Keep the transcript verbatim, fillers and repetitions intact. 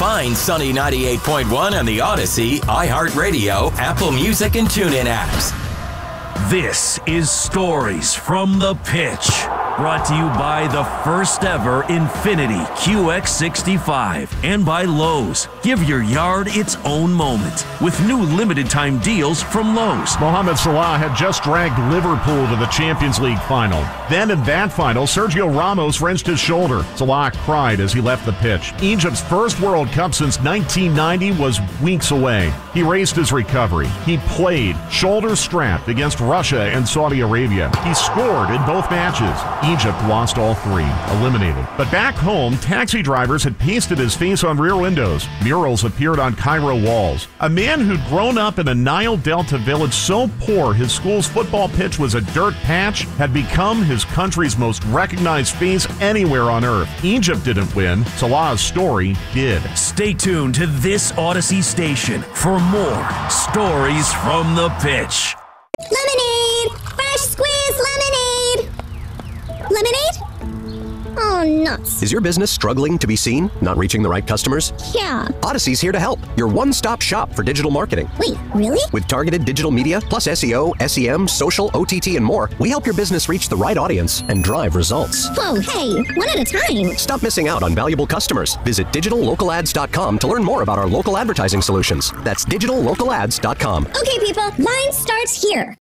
Find Sunny ninety-eight point one on the Odyssey, iHeartRadio, Apple Music, and TuneIn apps. This is Stories from the Pitch, brought to you by the first ever Infiniti Q X sixty-five and by Lowe's. Give your yard its own moment with new limited time deals from Lowe's. Mohamed Salah had just dragged Liverpool to the Champions League final. Then in that final, Sergio Ramos wrenched his shoulder. Salah cried as he left the pitch. Egypt's first World Cup since nineteen ninety was weeks away. He raced his recovery. He played shoulder strapped against Russia and Saudi Arabia. He scored in both matches. Egypt lost all three, eliminated. But back home, taxi drivers had pasted his face on rear windows. Murals appeared on Cairo walls. A man who'd grown up in a Nile Delta village so poor his school's football pitch was a dirt patch had become his country's most recognized face anywhere on earth. Egypt didn't win. Salah's story did. Stay tuned to this Odyssey station for more Stories from the Pitch. Lemonade! Fresh squeezed lemonade! Lemonade? Oh, nuts. Is your business struggling to be seen? Not reaching the right customers? Yeah. Odyssey's here to help. Your one-stop shop for digital marketing. Wait, really? With targeted digital media, plus S E O, S E M, social, O T T, and more, we help your business reach the right audience and drive results. Whoa, hey, one at a time. Stop missing out on valuable customers. Visit digital local ads dot com to learn more about our local advertising solutions. That's digital local ads dot com. Okay, people, line starts here.